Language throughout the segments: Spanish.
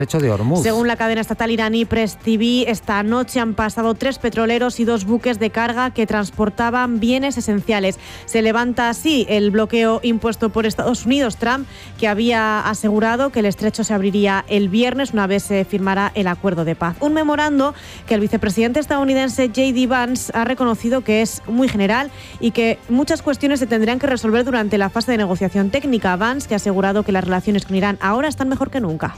Estrecho de Hormuz. Según la cadena estatal iraní Press TV, esta noche han pasado 3 petroleros y 2 buques de carga que transportaban bienes esenciales. Se levanta así el bloqueo impuesto por Estados Unidos. Trump, que había asegurado que el estrecho se abriría el viernes una vez se firmara el acuerdo de paz. Un memorando que el vicepresidente estadounidense J.D. Vance ha reconocido que es muy general y que muchas cuestiones se tendrían que resolver durante la fase de negociación técnica. Vance, que ha asegurado que las relaciones con Irán ahora están mejor que nunca.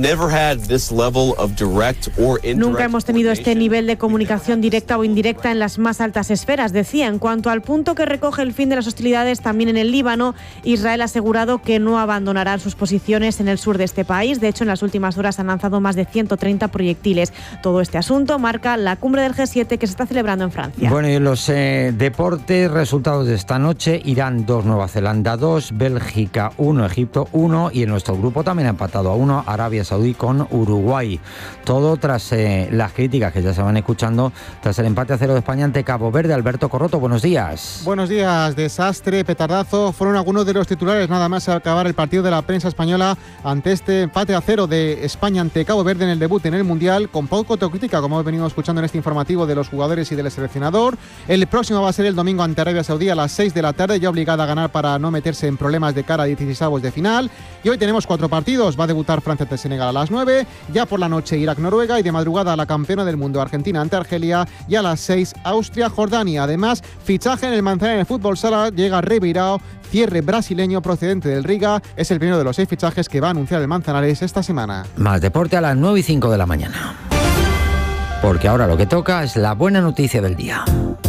Nunca hemos tenido este nivel de comunicación directa o indirecta en las más altas esferas, decía. En cuanto al punto que recoge el fin de las hostilidades también en el Líbano, Israel ha asegurado que no abandonará sus posiciones en el sur de este país. De hecho, en las últimas horas han lanzado más de 130 proyectiles. Todo este asunto marca la cumbre del G7 que se está celebrando en Francia. Bueno, y en los deportes, resultados de esta noche: Irán 2, Nueva Zelanda 2, Bélgica 1, Egipto 1, y en nuestro grupo también ha empatado a 1 Arabia Saudí con Uruguay. Todo tras las críticas que ya se van escuchando tras el empate a 0 de España ante Cabo Verde. Alberto Corroto, buenos días. Buenos días. Desastre, petardazo, fueron algunos de los titulares nada más acabar el partido de la prensa española ante este empate a 0 de España ante Cabo Verde en el debut en el Mundial, con poco autocrítica, como hemos venido escuchando en este informativo de los jugadores y del seleccionador. El próximo va a ser el domingo ante Arabia Saudí a las 6 de la tarde, ya obligada a ganar para no meterse en problemas de cara a 16avos de final. Y hoy tenemos 4 partidos. Va a debutar Francia ante Senegal a las 9, ya por la noche Irak-Noruega, y de madrugada la campeona del mundo Argentina ante Argelia, y a las 6 Austria-Jordania. Además, fichaje en el Manzanares Fútbol Sala, llega Ribeirão, cierre brasileño procedente del Riga. Es el primero de los 6 fichajes que va a anunciar el Manzanares esta semana. Más deporte a las 9:05 de la mañana. Porque ahora lo que toca es la buena noticia del día.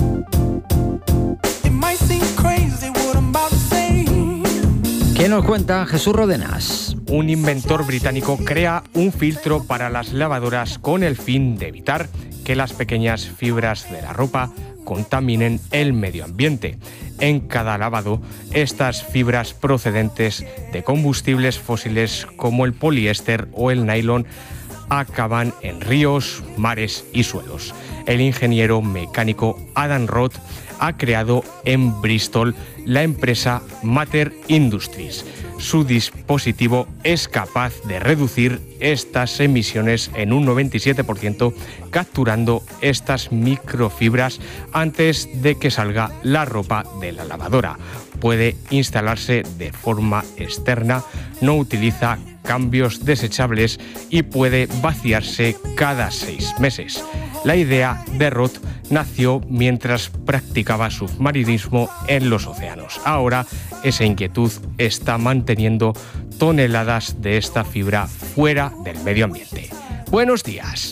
¿Qué nos cuenta Jesús Rodenas? Un inventor británico crea un filtro para las lavadoras con el fin de evitar que las pequeñas fibras de la ropa contaminen el medio ambiente. En cada lavado, estas fibras procedentes de combustibles fósiles como el poliéster o el nylon acaban en ríos, mares y suelos. El ingeniero mecánico Adam Roth ha creado en Bristol la empresa Matter Industries. Su dispositivo es capaz de reducir estas emisiones en un 97%, capturando estas microfibras antes de que salga la ropa de la lavadora. Puede instalarse de forma externa, no utiliza cambios desechables y puede vaciarse cada 6 meses. La idea de Roth nació mientras practicaba submarinismo en los océanos. Ahora, esa inquietud está manteniendo toneladas de esta fibra fuera del medio ambiente. Buenos días.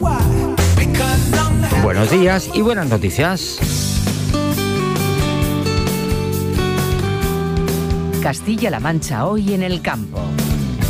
Buenos días y buenas noticias. Castilla-La Mancha hoy en el campo.